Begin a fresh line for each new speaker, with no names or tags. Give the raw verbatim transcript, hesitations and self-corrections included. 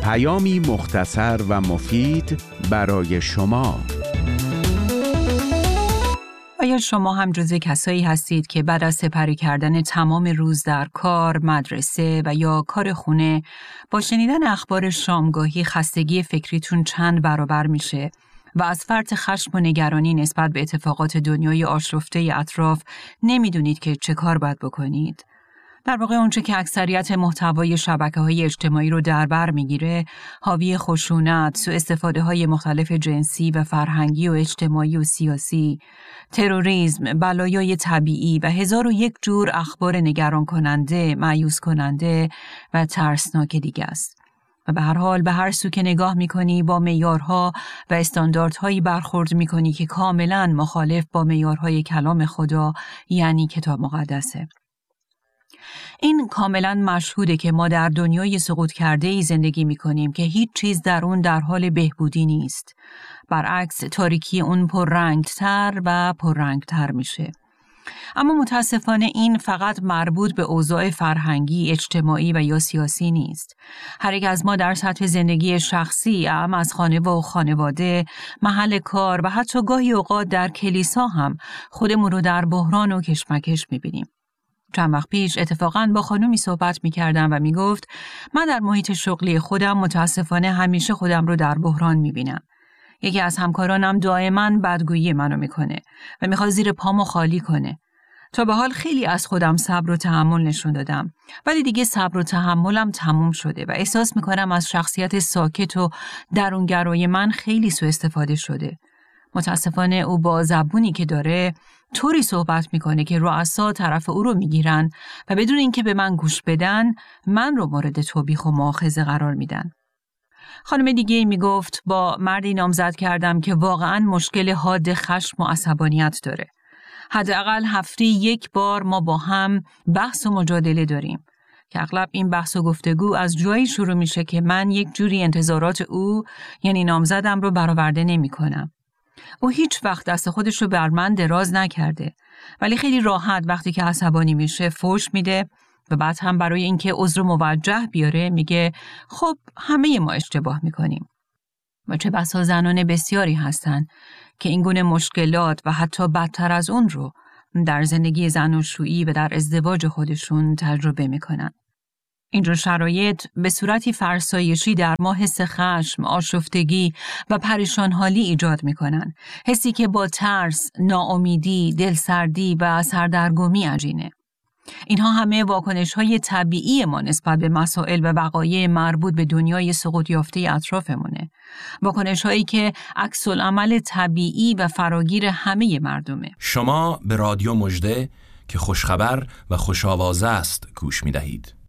پیامی مختصر و مفید برای شما.
آیا شما هم جزو کسایی هستید که بعد از سپری کردن تمام روز در کار، مدرسه و یا کار خونه با شنیدن اخبار شامگاهی خستگی فکریتون چند برابر میشه و از فرط خشم و نگرانی نسبت به اتفاقات دنیای آشفته اطراف نمیدونید که چه کار باید بکنید؟ در واقع اونچه که اکثریت محتوای شبکه‌های اجتماعی رو در بر میگیره، حاوی خشونت، سوء استفاده های مختلف جنسی و فرهنگی و اجتماعی و سیاسی، تروریسم، بلایای طبیعی و هزار و یک جور اخبار نگران کننده، مایوس کننده و ترسناک دیگه است. و به هر حال به هر سو که نگاه میکنی با معیارها و استانداردهایی برخورد میکنی که کاملا مخالف با معیارهای کلام خدا، یعنی کتاب مقدسه. این کاملا مشهوده که ما در دنیای سقوط کرده ای زندگی می کنیم که هیچ چیز در اون در حال بهبودی نیست. برعکس تاریکی اون پررنگتر و پررنگتر میشه. اما متاسفانه این فقط مربوط به اوضاع فرهنگی، اجتماعی و یا سیاسی نیست. هر یک از ما در سطح زندگی شخصی، اعم از خانه و خانواده، محل کار و حتی گاهی اوقات در کلیسا هم خودمون رو در بحران و کشمکش می بینیم. چند وقت پیش اتفاقاً با خانومی صحبت می کردم و می گفت من در محیط شغلی خودم متاسفانه همیشه خودم رو در بحران می بینم. یکی از همکارانم دائما بدگویی منو می کنه و می خواد زیر پامو خالی کنه. تا به حال خیلی از خودم صبر و تحمل نشون دادم، ولی دیگه صبر و تحملم تموم شده و احساس می کنم از شخصیت ساکت و درونگرای من خیلی سوء استفاده شده. متاسفانه او با زبونی که داره طوری صحبت میکنه که رؤسا طرف او رو میگیرن و بدون اینکه به من گوش بدن من رو مورد توبیخ و مؤاخذه قرار میدن. خانم دیگه میگفت با مردی نامزد کردم که واقعاً مشکل حاد خشم و عصبانیت داره. حداقل هفته یک بار ما با هم بحث و مجادله داریم که اغلب این بحث و گفتگو از جایی شروع میشه که من یک جوری انتظارات او یعنی نامزدم رو برآورده نمیکنم. او هیچ وقت دست خودش رو بر من دراز نکرده، ولی خیلی راحت وقتی که عصبانی میشه فوش میده و بعد هم برای اینکه عذر موجه بیاره میگه خب همه ما اشتباه میکنیم. و چه بسا زنان بسیاری هستن که این گونه مشکلات و حتی بدتر از اون رو در زندگی زناشویی و در ازدواج خودشون تجربه میکنن. اینجور شرایط به صورتی فرسایشی در ما حس خشم، آشفتگی و پریشان حالی ایجاد می کنن. حسی که با ترس، ناامیدی، دلسردی و سردرگمی عجینه. اینها همه واکنش‌های طبیعی ما نسبت به مسائل و وقایع مربوط به دنیای سقوط یافته اطرافمونه. واکنش‌هایی که عکس‌العمل طبیعی و فراگیر همه مردمه.
شما به رادیو مژده که خوشخبر و خوش‌آوازه است گوش می‌دهید.